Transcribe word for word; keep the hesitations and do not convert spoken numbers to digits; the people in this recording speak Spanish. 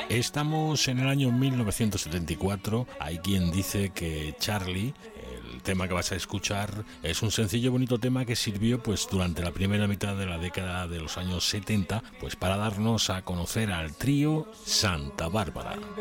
Estamos en el año mil novecientos setenta y cuatro. Hay quien dice que Charlie, el tema que vas a escuchar, es un sencillo bonito tema que sirvió pues durante la primera mitad de la década de los años setenta, pues para darnos a conocer al trío Santa Bárbara.